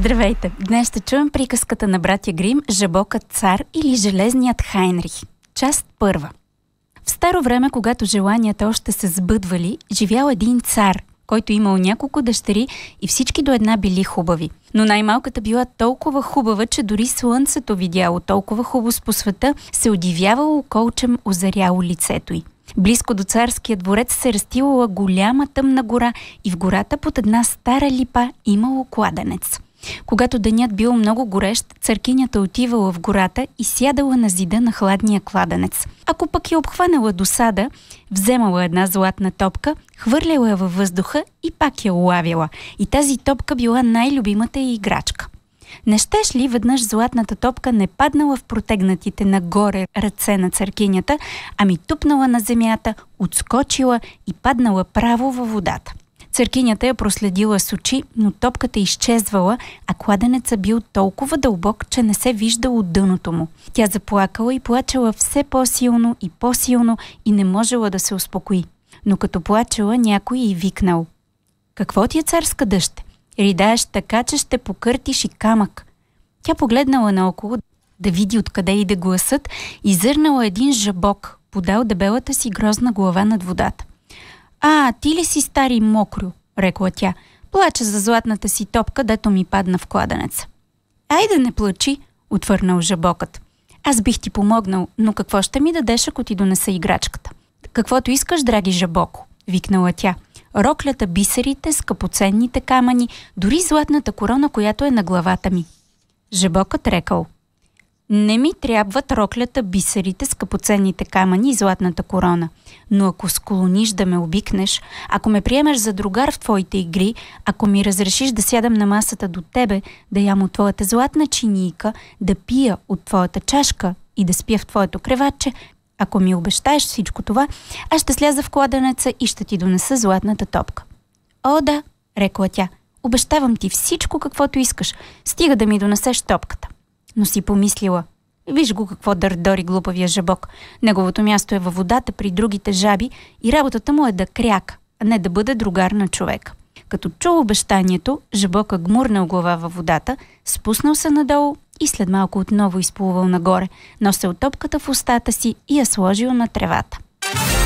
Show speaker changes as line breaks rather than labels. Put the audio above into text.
Здравейте! Днес ще чуем приказката на братя Грим «Жабокът цар» или «Железният Хайнрих». Част първа. В старо време, когато желанията още се сбъдвали, живял един цар, който имал няколко дъщери и всички до една били хубави. Но най-малката била толкова хубава, че дори слънцето видяло толкова хубост по света, се удивявало колчем озаряло лицето й. Близко до царския дворец се разстилала голяма тъмна гора и в гората под една стара липа имало кладенец. Когато денят бил много горещ, царкинята отивала в гората и сядала на зида на хладния кладенец. Ако пък я обхванала досада, вземала една златна топка, хвърляла я във въздуха и пак я улавила. И тази топка била най-любимата й играчка. Не щеш ли веднъж златната топка не паднала в протегнатите нагоре ръце на царкинята, ами тупнала на земята, отскочила и паднала право във водата. Царкинята я проследила с очи, но топката изчезвала, а кладенеца бил толкова дълбок, че не се виждало дъното му. Тя заплакала и плачела все по-силно и не можела да се успокои. Но като плачела, някой й викнал: „Какво ти е, царска дъще? Ридаеш така, че ще покъртиш и камък.“ Тя погледнала наоколо да види откъде иде гласът и зърнала един жабок, подал дебелата си грозна глава над водата. „А, ти ли си, стари мокрю?“ рекла тя. „Плача за златната си топка, дето ми падна в кладенеца.“ „Айде, не плачи“, отвърнал жабокът. „Аз бих ти помогнал, но какво ще ми дадеш, ако ти донеса играчката?“ „Каквото искаш, драги жабоко“, викнала тя. „Роклята, бисерите, скъпоценните камъни, дори златната корона, която е на главата ми.“ Жабокът рекал: „Не ми трябват роклята, бисерите, скъпоценните камъни и златната корона. Но ако склониш да ме обикнеш, ако ме приемеш за другар в твоите игри, ако ми разрешиш да сядам на масата до тебе, да ям от твоята златна чинийка, да пия от твоята чашка и да спя в твоето креватче, ако ми обещаеш всичко това, аз ще сляза в кладенеца и ще ти донеса златната топка.“ „О, да“, рекла тя, „обещавам ти всичко, каквото искаш, стига да ми донесеш топката.“ Но си помислила: „Виж го какво дърдори глупавия жабок. Неговото място е във водата при другите жаби и работата му е да кряка, а не да бъде другар на човек.“ Като чул обещанието, жабока гмурнал глава във водата, спуснал се надолу и след малко отново изплувал нагоре, носил топката в устата си и я сложил на тревата.